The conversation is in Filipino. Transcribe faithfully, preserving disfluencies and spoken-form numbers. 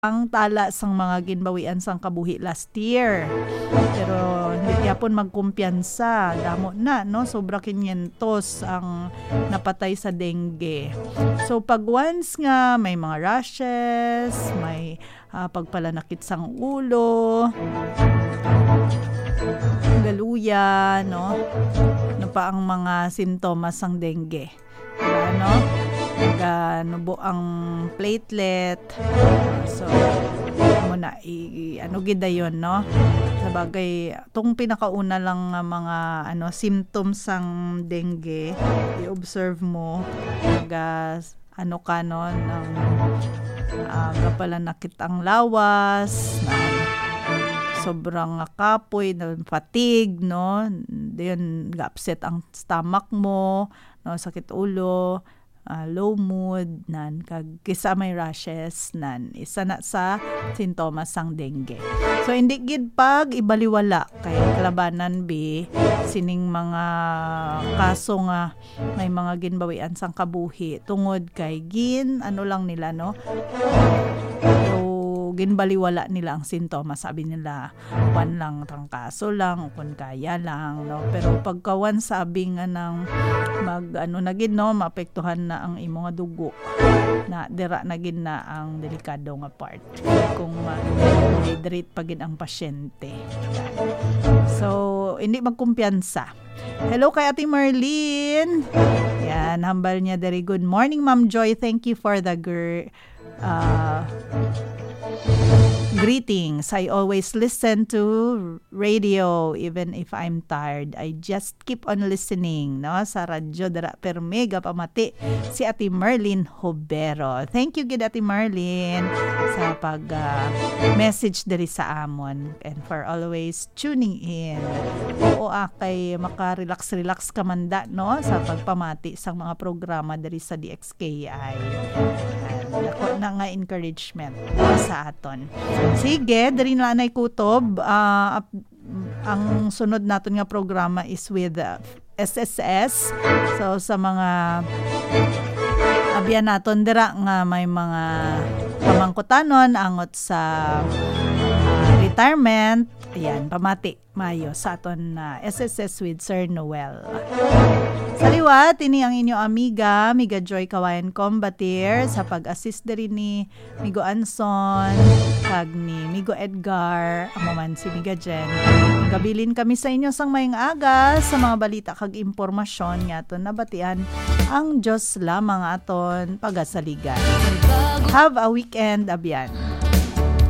ang tala sang mga ginbawian sang kabuhi last year. Pero hindi yapon magkumpiyansa, damo na no, sobra kinyentos ang napatay sa dengue. So pag once nga may mga rashes, may uh, pagpalanakit sang ulo, galuya, no? Ano pa ang mga sintomas ng dengue? Diba, no? Naganubo ang platelet. So, mo na i, ano gida yun, no? Sabagay, itong pinakauna lang nga mga ano symptoms ng dengue, i-observe mo, naga, ano ka, no, ng uh, kapalanakit ang lawas, na sobrang kapoy, fatigue, no? Diyon, ga-upset ang stomach mo, no? Sakit ulo, uh, low mood, nan, kag kisa may rashes, nan, isa na sa sintomas sang dengue. So, hindi gid pag ibaliwala kay kalabanan bi sining mga kaso nga may mga ginbawian sang kabuhi tungod kay gin, ano lang nila, no? Ginbaliwala nila ang sintomas, sabi nila pan lang trangkaso lang kung kaya lang, no? Pero pagkawan sabi nga ng mag ano na gid, no, maapektuhan na ang imo nga dugo, na dira na gid na ang delikado nga part kung ma-dehydrate pa gid ang pasyente. So hindi magkumpiyansa. Hello kay Ate Marlene. Yan, hambal niya diri. Good morning, Ma'am Joy. Thank you for the girl uh, greetings. I always listen to radio even if I'm tired. I just keep on listening, no? Sa radyo dara per mega pamati si Ate Marlene Hobero. Thank you gid Ate Marlene sa pag uh, message diri sa amon and for always tuning in. Oo, akay maka-relax-relax ka manda, no, sa pagpamati sang mga programa diri sa D X K I. And ako na nga encouragement, no, sa aton. Sige, diri na nay kutob. Uh, ang sunod naton nga programa is with uh, S S S. So sa mga abyan naton dira nga may mga pamangkutanon angot sa uh, retirement. Ayan, pamati mayo sa aton na uh, S S S with Sir Noel. Saliwat, ini ang inyo amiga, Miga Joy Kawayan Combatir, sa pag-assist diri ni Migo Anson, kag ni Migo Edgar, amo man si Miga Jen. Gabilin kami sa inyo sang mayong aga sa mga balita kag impormasyon nga aton nabatian ang Diyos lamang aton pagasaligan. Have a weekend, abyan.